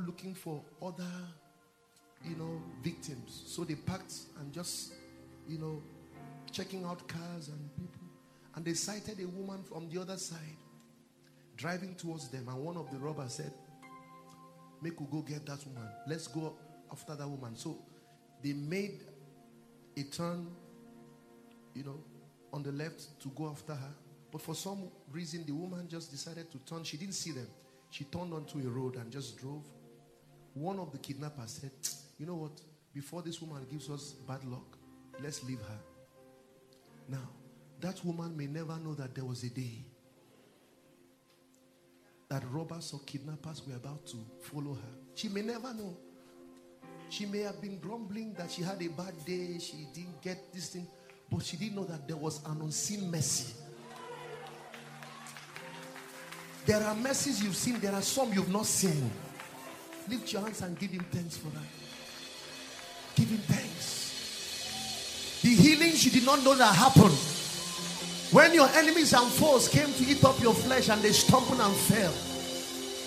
looking for other, victims. So they packed and just, checking out cars and people. And they sighted a woman from the other side driving towards them. And one of the robbers said, make we go get that woman. Let's go after that woman. So they made a turn, on the left to go after her. But for some reason, the woman just decided to turn. She didn't see them. She turned onto a road and just drove. One of the kidnappers said, you know what? Before this woman gives us bad luck, let's leave her. Now, that woman may never know that there was a day that robbers or kidnappers were about to follow her. She may never know. She may have been grumbling that she had a bad day, she didn't get this thing, but she didn't know that there was an unseen mercy. There are mercies you've seen, there are some you've not seen. Lift your hands and give him thanks for that. Give him thanks. The healings you did not know that happened. When your enemies and foes came to eat up your flesh and they stumbled and fell.